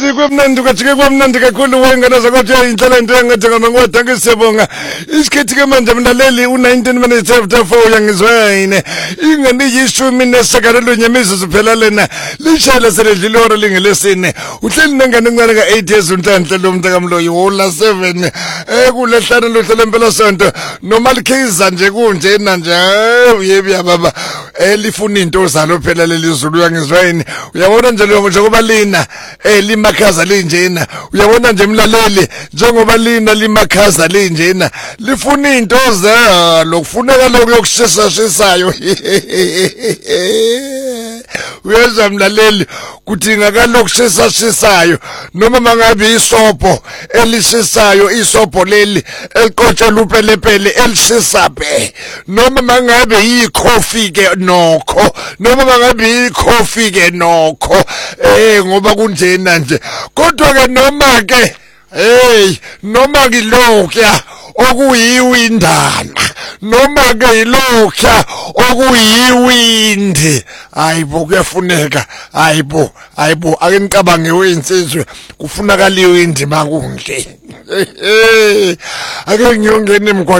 Sikwemnandi kajike kwamnandi kakhulu wengane zakho indlela into engathi ngodwa ngisebonga isikhathi ke manje mlaleli u19 minutes after 4 yangizwene ingane yishumi nesekalo nyamizo phela lena lishala seledliloro lingelesine uhleli nengane encane ka8 years unhlanhla lo mntaka mloyi wola 7 kulehlana lohlelo impela sonto noma likhiza nje kunjena nje yebi baba lifuna into zalo phela lelizulu yangizwene uyabona nje njengoba lina limakhaza linjena uyabona nje mlaleli njengoba lina limakhaza linjena lifuna into zalo kufuneka lokho yokushisa-shisayo uyezwa mlaleli kudingakala okushisa-shisayo noma mangabe isobho elishisayo isobho leli eliqotshelwa upelepele elishisabe noma mangabe yikhofi ke nokho noma mangabe yikhofi ke nokho ngoba kunjena nje kodwa ke noma ke noma kilokya okuyiwindana noma ke ilokya okuyiwindi hayibo kuyafuneka hayibo ake nicabange weinsizwe kufunakala iwindi makunhle ake ngiyongena emgwaqweni